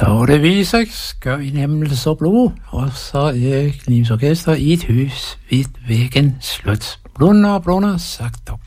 Så det viser, gør en hemmelse og blod, og så er Knivs Orkester i et hus ved væggen slut. Blunder, sagt dog.